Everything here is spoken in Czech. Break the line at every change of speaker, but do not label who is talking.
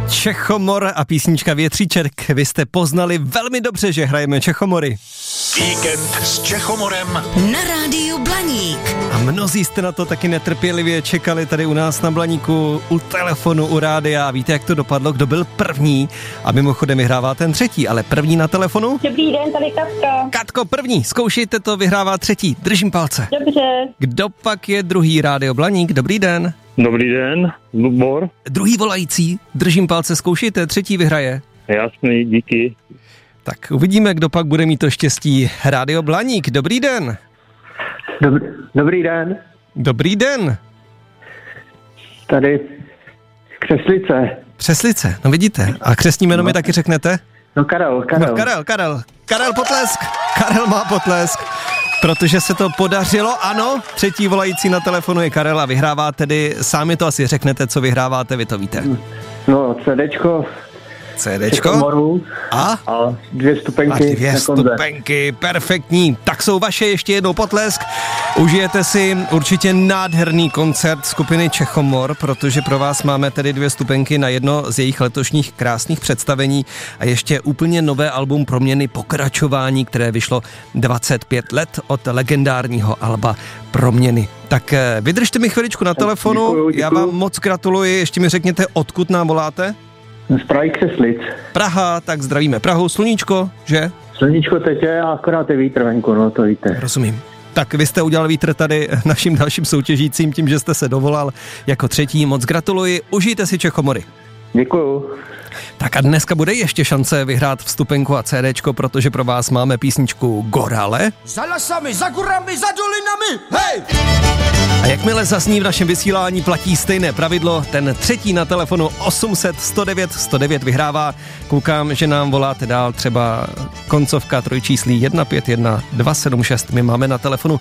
Čechomor a písnička Větříček. Vy jste poznali velmi dobře, že hrajeme Čechomory.
Víkend s Čechomorem
na rádiu Blaník.
A mnozí jste na to taky netrpělivě čekali tady u nás na Blaníku, u telefonu, u rádia. A víte, jak to dopadlo, kdo byl první? A mimochodem vyhrává ten třetí, ale první na telefonu?
Dobrý den, tady Katka.
Katko, první, zkoušejte to, vyhrává třetí. Držím palce.
Dobře.
Kdo pak je druhý rádio Blaník? Dobrý den.
Dobrý den, Lubor.
Druhý volající, držím palce, zkoušejte, třetí vyhraje.
Jasný, díky.
Tak uvidíme, kdo pak bude mít to štěstí. Rádio Blaník, dobrý den.
Dobrý den.
Dobrý den.
Tady Křeslice.
Přeslice, no vidíte. A křestní jméno mi taky řeknete?
No Karel.
No Karel potlesk. Karel má potlesk. Protože se to podařilo, ano, třetí volající na telefonu je Karel a vyhrává tedy, sami to asi řeknete, co vyhráváte, vy to víte.
No, CDčko.
CDčko. A
2 stupenky.
A 2 stupenky, perfektní. Tak jsou vaše, ještě jednou potlesk. Užijete si určitě nádherný koncert skupiny Čechomor, protože pro vás máme tedy 2 stupenky na jedno z jejich letošních krásných představení a ještě úplně nové album Proměny pokračování, které vyšlo 25 let od legendárního alba Proměny. Tak vydržte mi chviličku na telefonu,
Děkuju.
Já vám moc gratuluji, ještě mi řekněte, odkud nám voláte?
Z Prahy Křeslic.
Praha, tak zdravíme Prahu, sluníčko, že?
Sluníčko teče a akorát je vítr venku, no to víte.
Rozumím. Tak vy jste udělal vítr tady našim dalším soutěžícím tím, že jste se dovolal jako třetí. Moc gratuluji, užijte si Čechomory.
Děkuju.
Tak a dneska bude ještě šance vyhrát vstupenku a CDčko, protože pro vás máme písničku Gorale.
Za lasami, za gorami, za dolinami, hej!
A jakmile zazní v našem vysílání, platí stejné pravidlo, ten třetí na telefonu 800 109 109 vyhrává. Koukám, že nám voláte dál třeba koncovka trojčíslí 151 276. My máme na telefonu